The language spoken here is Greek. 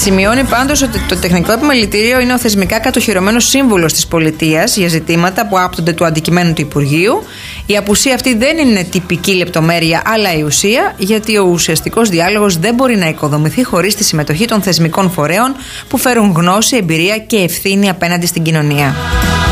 Σημειώνει πάντως ότι το Τεχνικό Επιμελητήριο είναι ο θεσμικά κατοχυρωμένος σύμβουλος της πολιτείας για ζητήματα που άπτονται του αντικειμένου του Υπουργείου. Η απουσία αυτή δεν είναι τυπική λεπτομέρεια, αλλά η ουσία, γιατί ο ουσιαστικός διάλογος δεν μπορεί να οικοδομηθεί χωρίς τη συμμετοχή των θεσμικών φορέων που φέρουν γνώση, εμπειρία και ευθύνη απέναντι στην κοινωνία.